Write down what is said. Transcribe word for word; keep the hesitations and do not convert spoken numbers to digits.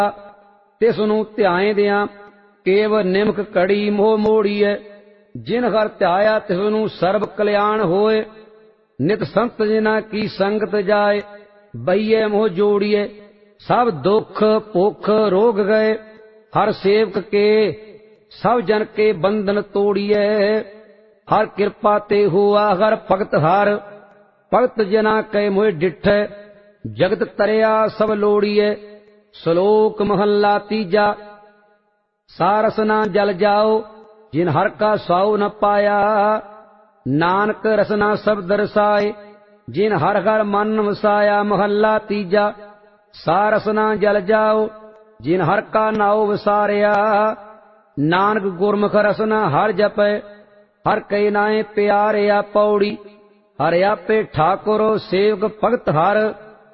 तिस नूं ध्याएंदियां केव निमक कड़ी मोह मोड़ीए। जिन हर ध्याया तिस नूं सर्ब कल्याण होए। नित संत जिना की संगत जाए बईए मोह जोड़िए। सब दुख भुख रोग गए हर सेवक के सब जन के बंधन तोड़िए। हर कृपा ते हुआ हर भगत हर भगत जना कै मोह डिठै। जगत तरिया सब लोड़िए। श्लोक महला तीजा। सारस ना जल जाओ जिन हर का स्वाऊ न पाया। नानक रसना शब्द रसाए जिन हर हर मन वसाया। महला तीजा। सारस ना जल जाओ जिन हर का नाव वसारिया। नानक गुरमुख रसना हर जपै हर कई नाए प्यारिया। पौड़ी हर आपे ठाकुर सेवक भगत हर